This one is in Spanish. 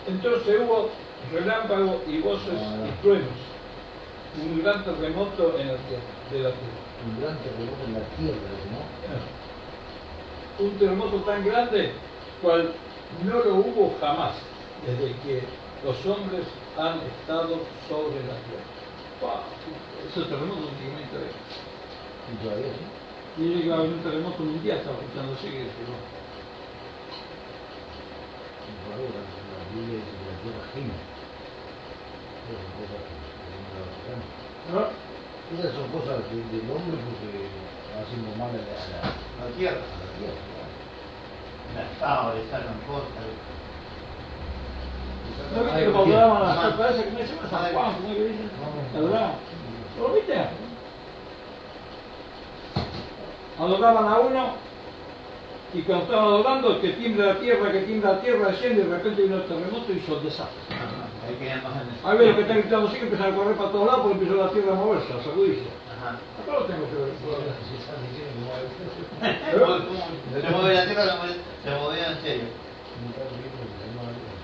Entonces hubo relámpagos y voces y truenos. Un gran terremoto en la tierra, de la tierra. Un gran terremoto en la tierra, ¿no? Un terremoto tan grande cual no lo hubo jamás desde que los hombres han estado sobre la tierra. ¡Wow! Esos terremotos últimamente ven. Y todavía sí. Y llega a haber un terremoto mundial, estaba escuchando así que no. La Biblia dice que la tierra gime. Esas son cosas que ¿No? esas son cosas del hombre porque haciendo mal a la tierra. A la tierra, claro. Las fábulas, sacan cosas. ¿No viste cómo adoraban las cosas esas que me llaman San Juan? ¿Cómo es que dicen? Adoraban. ¿Lo viste? Adoraban a uno y cuando estaban adorando, que tiembla la tierra, desciende y de repente vino el terremoto y hizo el desastre. Ahí quedan más en el... Hay veces que están gritando así que empiezan a correr para todos lados porque empezó la tierra a moverse, a sacudirse. Ajá. Acá lo tengo que ver. Si están diciendo que no hay Se movió la tierra, se movió en serio. un libro que se llama